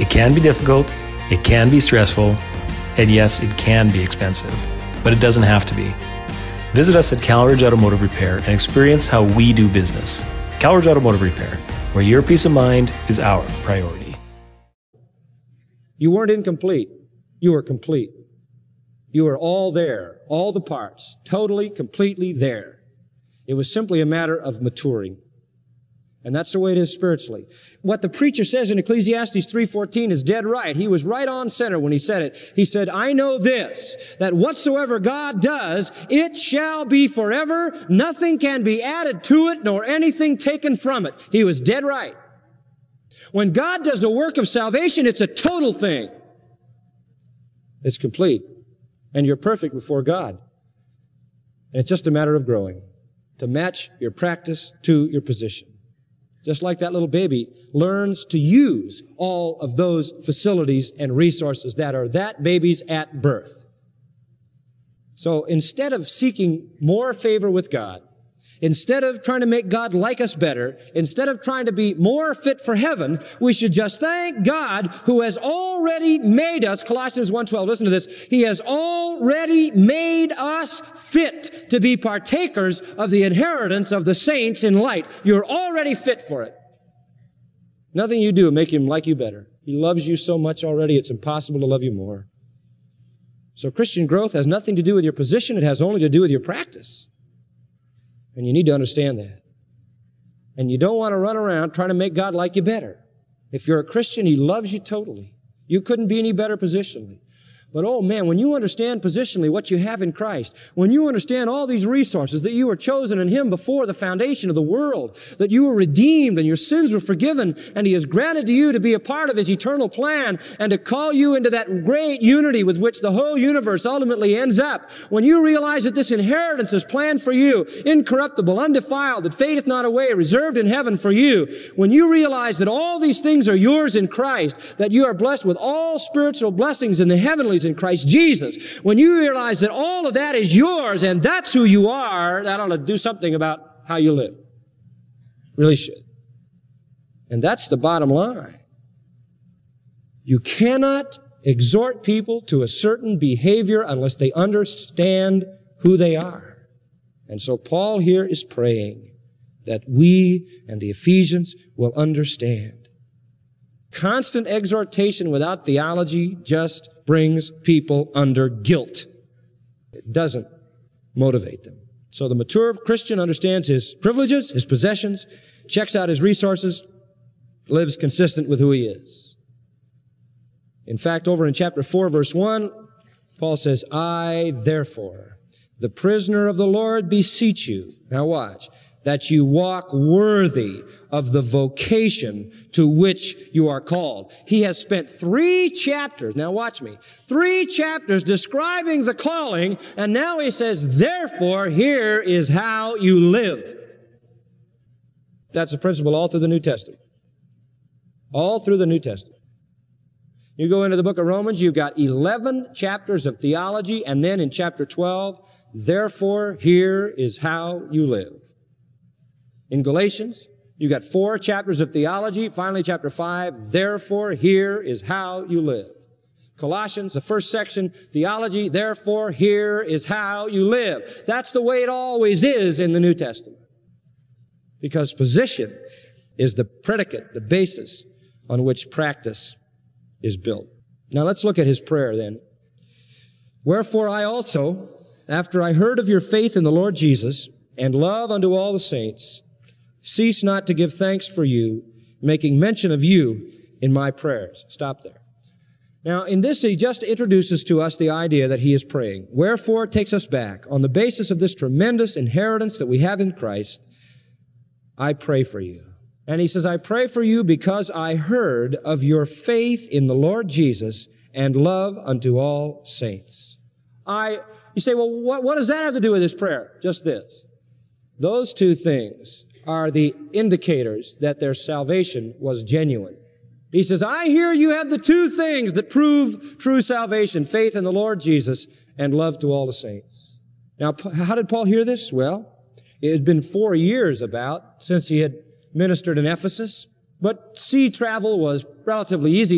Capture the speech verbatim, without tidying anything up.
It can be difficult, it can be stressful, and yes, it can be expensive, but it doesn't have to be. Visit us at Calridge Automotive Repair and experience how we do business. Calridge Automotive Repair, where your peace of mind is our priority. You weren't incomplete. You were complete. You were all there, all the parts, totally, completely there. It was simply a matter of maturing. And that's the way it is spiritually. What the preacher says in Ecclesiastes three fourteen is dead right. He was right on center when he said it. He said, I know this, that whatsoever God does, it shall be forever. Nothing can be added to it, nor anything taken from it. He was dead right. When God does a work of salvation, it's a total thing. It's complete. And you're perfect before God. And it's just a matter of growing to match your practice to your position. Just like that little baby learns to use all of those facilities and resources that are that baby's at birth. So instead of seeking more favor with God, instead of trying to make God like us better, instead of trying to be more fit for heaven, we should just thank God who has already made us, Colossians one twelve, listen to this, He has already made us fit to be partakers of the inheritance of the saints in light. You're already fit for it. Nothing you do will make Him like you better. He loves you so much already, it's impossible to love you more. So Christian growth has nothing to do with your position, it has only to do with your practice. And you need to understand that. And you don't want to run around trying to make God like you better. If you're a Christian, He loves you totally. You couldn't be any better positionally. But oh man, when you understand positionally what you have in Christ, when you understand all these resources, that you were chosen in Him before the foundation of the world, that you were redeemed and your sins were forgiven, and He has granted to you to be a part of His eternal plan and to call you into that great unity with which the whole universe ultimately ends up. When you realize that this inheritance is planned for you, incorruptible, undefiled, that fadeth not away, reserved in heaven for you, when you realize that all these things are yours in Christ, that you are blessed with all spiritual blessings in the heavenlies in Christ Jesus, when you realize that all of that is yours and that's who you are, that ought to do something about how you live. Really should. And that's the bottom line. You cannot exhort people to a certain behavior unless they understand who they are. And so Paul here is praying that we and the Ephesians will understand. Constant exhortation without theology just brings people under guilt. It doesn't motivate them. So the mature Christian understands his privileges, his possessions, checks out his resources, lives consistent with who he is. In fact, over in chapter four, verse one, Paul says, I, therefore, the prisoner of the Lord, beseech you. Now watch. That you walk worthy of the vocation to which you are called. He has spent three chapters, now watch me, three chapters describing the calling, and now he says, therefore, here is how you live. That's a principle all through the New Testament. All through the New Testament. You go into the book of Romans, you've got eleven chapters of theology, and then in chapter twelve, therefore, here is how you live. In Galatians, you got four chapters of theology. Finally, chapter five, therefore, here is how you live. Colossians, the first section, theology, therefore, here is how you live. That's the way it always is in the New Testament. Because position is the predicate, the basis on which practice is built. Now let's look at his prayer then. Wherefore I also, after I heard of your faith in the Lord Jesus and love unto all the saints, cease not to give thanks for you, making mention of you in my prayers. Stop there. Now, in this, he just introduces to us the idea that he is praying. Wherefore, it takes us back. On the basis of this tremendous inheritance that we have in Christ, I pray for you. And he says, I pray for you because I heard of your faith in the Lord Jesus and love unto all saints. I, you say, well, what, what does that have to do with this prayer? Just this. Those two things are the indicators that their salvation was genuine. He says, I hear you have the two things that prove true salvation, faith in the Lord Jesus and love to all the saints. Now, how did Paul hear this? Well, it had been four years about since he had ministered in Ephesus, but sea travel was relatively easy